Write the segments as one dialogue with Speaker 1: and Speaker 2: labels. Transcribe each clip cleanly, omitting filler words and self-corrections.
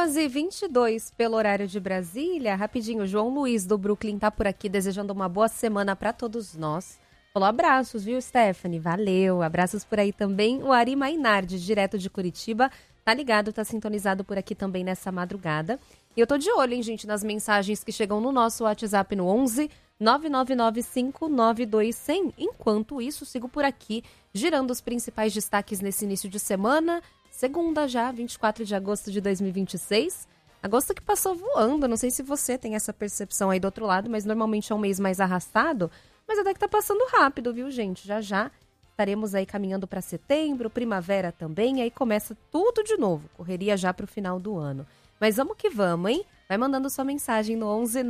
Speaker 1: 11h22 pelo horário de Brasília. Rapidinho, João Luiz do Brooklyn tá por aqui desejando uma boa semana para todos nós. Falou abraços, viu, Stephanie? Valeu. Abraços por aí também. O Ari Mainardi, direto de Curitiba, tá ligado, tá sintonizado por aqui também nessa madrugada. E eu tô de olho, hein, gente, nas mensagens que chegam no nosso WhatsApp no 11 999592100. Enquanto isso, sigo por aqui, girando os principais destaques nesse início de semana. Segunda já, 24 de agosto de 2026. Agosto que passou voando, não sei se você tem essa percepção aí do outro lado, mas normalmente é um mês mais arrastado, mas até que tá passando rápido, viu, gente? Já já estaremos aí caminhando para setembro, primavera também, aí começa tudo de novo, correria já pro final do ano. Mas vamos que vamos, hein? Vai mandando sua mensagem no 11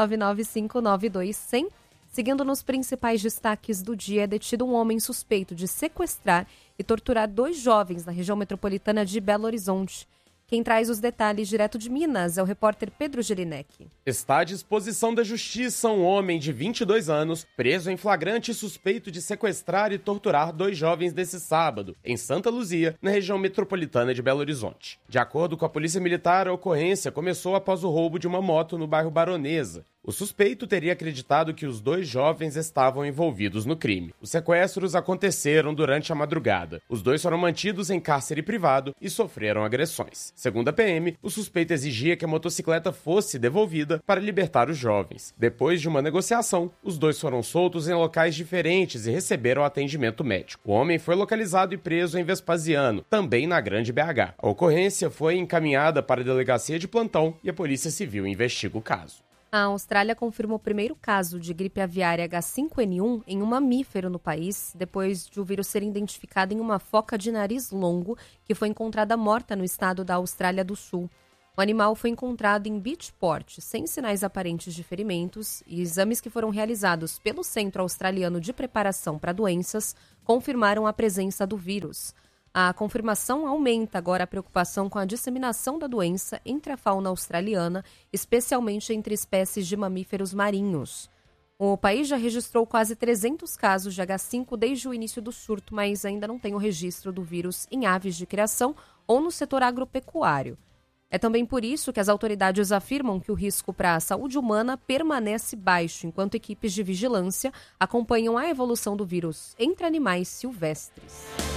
Speaker 1: 999592100. Seguindo nos principais destaques do dia, é detido um homem suspeito de sequestrar e torturar 2 jovens na região metropolitana de Belo Horizonte. Quem traz os detalhes direto de Minas é o repórter Pedro Gerineck.
Speaker 2: Está à disposição da justiça um homem de 22 anos, preso em flagrante e suspeito de sequestrar e torturar 2 jovens desse sábado, em Santa Luzia, na região metropolitana de Belo Horizonte. De acordo com a Polícia Militar, a ocorrência começou após o roubo de uma moto no bairro Baronesa. O suspeito teria acreditado que os 2 jovens estavam envolvidos no crime. Os sequestros aconteceram durante a madrugada. Os 2 foram mantidos em cárcere privado e sofreram agressões. Segundo a PM, o suspeito exigia que a motocicleta fosse devolvida para libertar os jovens. Depois de uma negociação, os 2 foram soltos em locais diferentes e receberam atendimento médico. O homem foi localizado e preso em Vespasiano, também na Grande BH. A ocorrência foi encaminhada para a delegacia de plantão e a Polícia Civil investiga o caso.
Speaker 1: A Austrália confirmou o primeiro caso de gripe aviária H5N1 em um mamífero no país, depois de o vírus ser identificado em uma foca de nariz longo que foi encontrada morta no estado da Austrália do Sul. O animal foi encontrado em Beachport, sem sinais aparentes de ferimentos, e exames que foram realizados pelo Centro Australiano de Preparação para Doenças confirmaram a presença do vírus. A confirmação aumenta agora a preocupação com a disseminação da doença entre a fauna australiana, especialmente entre espécies de mamíferos marinhos. O país já registrou quase 300 casos de H5 desde o início do surto, mas ainda não tem o registro do vírus em aves de criação ou no setor agropecuário. É também por isso que as autoridades afirmam que o risco para a saúde humana permanece baixo, enquanto equipes de vigilância acompanham a evolução do vírus entre animais silvestres.